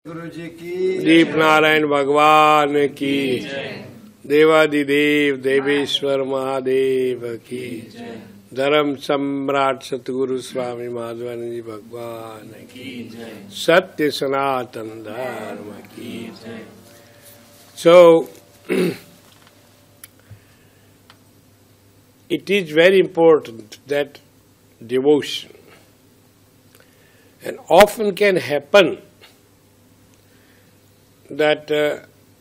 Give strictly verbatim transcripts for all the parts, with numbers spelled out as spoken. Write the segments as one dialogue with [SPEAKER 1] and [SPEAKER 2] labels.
[SPEAKER 1] गुरु जी की
[SPEAKER 2] दीप नारायण भगवान की, देवादिदेव देवेश्वर महादेव की, धर्म सम्राट सतगुरु स्वामी माधवानंद जी भगवान की, सत्य सनातन धर्म की। So it is very important that devotion, and often can happen that uh,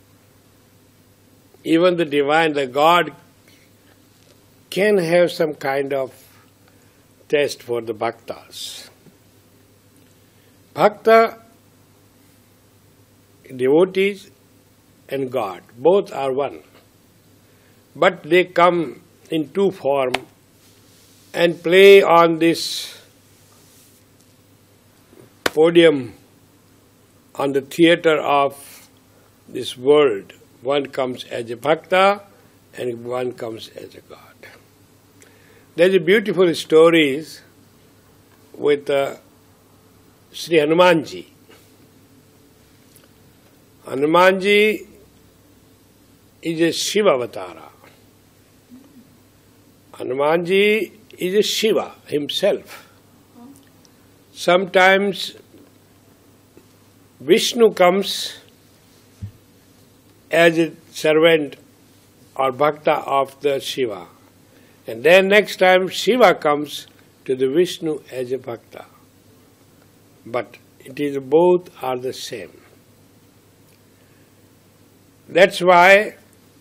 [SPEAKER 2] even the divine, the God, can have some kind of test for the bhaktas. Bhakta, devotees and God, both are one. But they come in two forms and play on this podium, on the theatre of this world. One comes as a bhakta and one comes as a God. There's a beautiful stories with uh, Sri Hanumanji. Hanumanji is a Shiva avatara. Hanumanji is a Shiva himself. Sometimes Vishnu comes as a servant or bhakta of the Shiva. And then next time Shiva comes to the Vishnu as a bhakta. But it is both are the same. That's why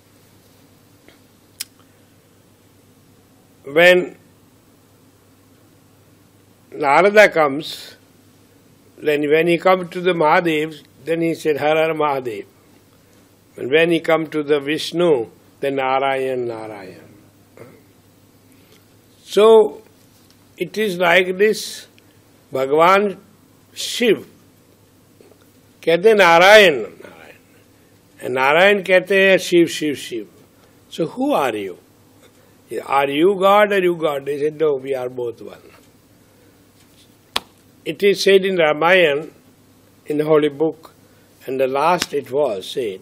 [SPEAKER 2] when Narada comes, then when he comes to the Mahadev, then he said, Har Har Mahadev. And when he comes to the Vishnu, then Narayan, Narayan. So, it is like this, Bhagavan Shiv, कहते Narayan, Narayan. And Narayan कहते Shiv, Shiv, Shiv. So, who are you? Are you God or you God? They said, no, we are both one. It is said in Ramayana, in the holy book, and the last it was said,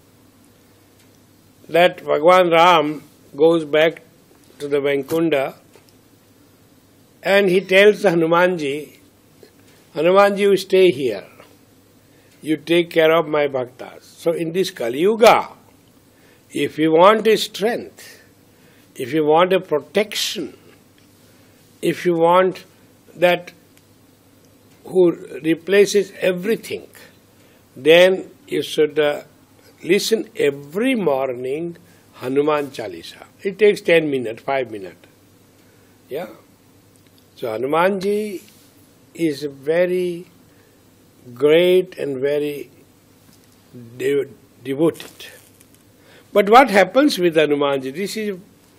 [SPEAKER 2] that Bhagavan Ram goes back to the Vaikunta and he tells Hanumanji, Hanumanji, you stay here. You take care of my bhaktas. So in this Kali Yuga, if you want a strength, if you want a protection, if you want that who replaces everything, then you should uh, listen every morning Hanuman Chalisa. It takes ten minutes, five minutes. Yeah. So Hanumanji is very great and very de devoted. But what happens with Hanumanji? This is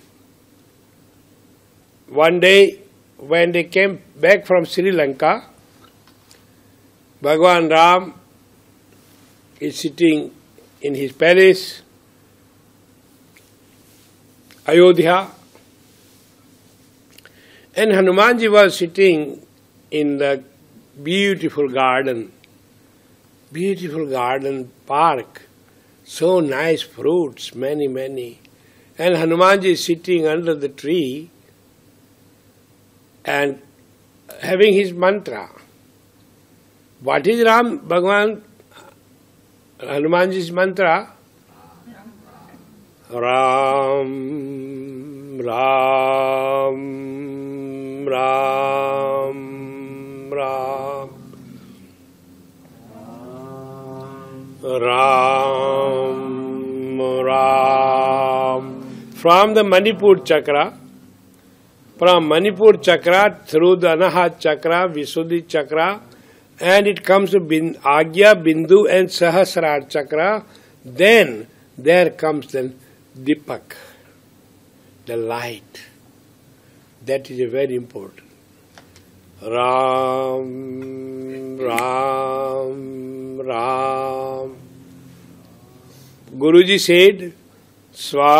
[SPEAKER 2] one day when they came back from Sri Lanka, Bhagavan Ram is sitting in his palace, Ayodhya, and Hanumanji was sitting in the beautiful garden, beautiful garden park, so nice fruits, many, many. And Hanumanji is sitting under the tree and having his mantra. What is Ram Bhagavan Hanumanji's mantra? Ram, Ram, Ram, Ram, Ram, Ram. From the Manipur chakra, from Manipur chakra through the Anahat chakra, Visuddhi chakra, and it comes to bin, Agya, Bindu and Sahasrara chakra, then there comes then Dipak, the light. That is a very important. Ram, Ram, Ram. Guruji said, Swa